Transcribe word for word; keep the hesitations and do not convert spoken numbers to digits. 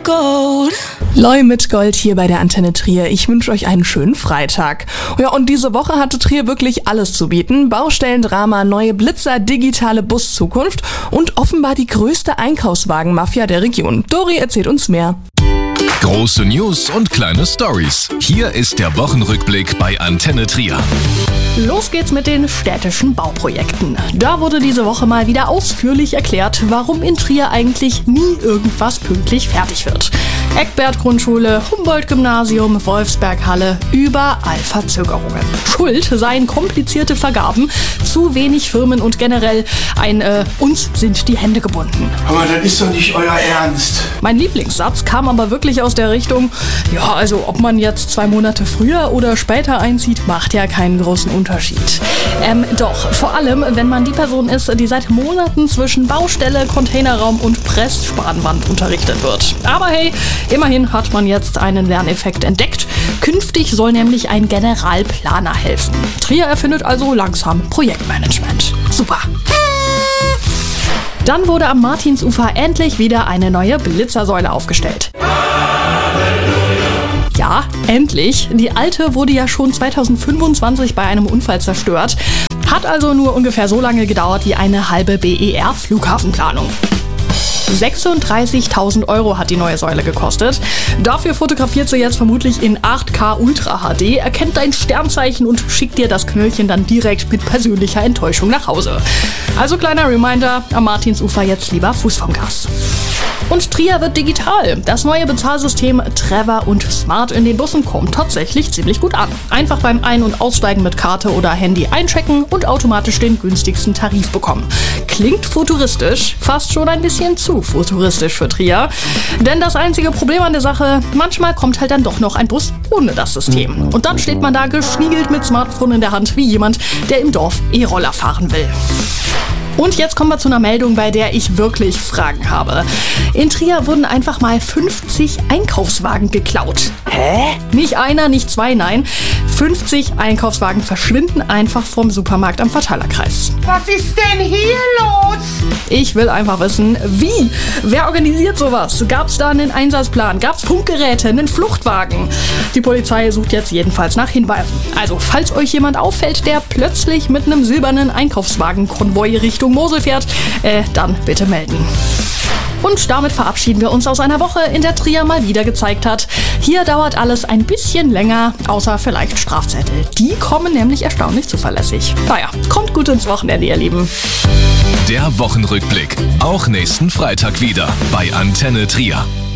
Gold. Loi mit Gold hier bei der Antenne Trier. Ich wünsche euch einen schönen Freitag. Ja, und diese Woche hatte Trier wirklich alles zu bieten. Baustellendrama, neue Blitzer, digitale Buszukunft und offenbar die größte Einkaufswagenmafia der Region. Dori erzählt uns mehr. Große News und kleine Stories. Hier ist der Wochenrückblick bei Antenne Trier. Los geht's mit den städtischen Bauprojekten. Da wurde diese Woche mal wieder ausführlich erklärt, warum in Trier eigentlich nie irgendwas pünktlich fertig wird. Eckbert-Grundschule, Humboldt-Gymnasium, Wolfsberg-Halle, überall Verzögerungen. Schuld seien komplizierte Vergaben, zu wenig Firmen und generell ein äh, uns sind die Hände gebunden. Aber das ist doch nicht euer Ernst. Mein Lieblingssatz kam aber wirklich aus der Richtung, ja, also ob man jetzt zwei Monate früher oder später einzieht, macht ja keinen großen Unterschied. Ähm, doch, vor allem, wenn man die Person ist, die seit Monaten zwischen Baustelle, Containerraum und Pressspanwand unterrichtet wird. Aber hey, immerhin hat man jetzt einen Lerneffekt entdeckt. Künftig soll nämlich ein Generalplaner helfen. Trier erfindet also langsam Projektmanagement. Super. Dann wurde am Martinsufer endlich wieder eine neue Blitzersäule aufgestellt. Ja, endlich. Die alte wurde ja schon zweitausendfünfundzwanzig bei einem Unfall zerstört. Hat also nur ungefähr so lange gedauert wie eine halbe B E R-Flughafenplanung. sechsunddreißigtausend Euro hat die neue Säule gekostet. Dafür fotografiert sie jetzt vermutlich in acht K Ultra H D, erkennt dein Sternzeichen und schickt dir das Knöllchen dann direkt mit persönlicher Enttäuschung nach Hause. Also kleiner Reminder, am Martinsufer jetzt lieber Fuß vom Gas. Und Trier wird digital. Das neue Bezahlsystem Trevor und Smart in den Bussen kommt tatsächlich ziemlich gut an. Einfach beim Ein- und Aussteigen mit Karte oder Handy einchecken und automatisch den günstigsten Tarif bekommen. Klingt futuristisch, fast schon ein bisschen zu futuristisch für Trier. Denn das einzige Problem an der Sache, manchmal kommt halt dann doch noch ein Bus ohne das System. Und dann steht man da geschniegelt mit Smartphone in der Hand wie jemand, der im Dorf E-Roller fahren will. Und jetzt kommen wir zu einer Meldung, bei der ich wirklich Fragen habe. In Trier wurden einfach mal fünfzig Einkaufswagen geklaut. Hä? Nicht einer, nicht zwei, nein. fünfzig Einkaufswagen verschwinden einfach vom Supermarkt am Verteilerkreis. Was ist denn hier los? Ich will einfach wissen, wie? Wer organisiert sowas? Gab's da einen Einsatzplan? Gab's Funkgeräte, einen Fluchtwagen? Die Polizei sucht jetzt jedenfalls nach Hinweisen. Also, falls euch jemand auffällt, der plötzlich mit einem silbernen Einkaufswagenkonvoi Richtung Mosel fährt, äh, dann bitte melden. Und damit verabschieden wir uns aus einer Woche, in der Trier mal wieder gezeigt hat, hier dauert alles ein bisschen länger, außer vielleicht Strafzettel. Die kommen nämlich erstaunlich zuverlässig. Naja, kommt gut ins Wochenende, ihr Lieben. Der Wochenrückblick, auch nächsten Freitag wieder bei Antenne Trier.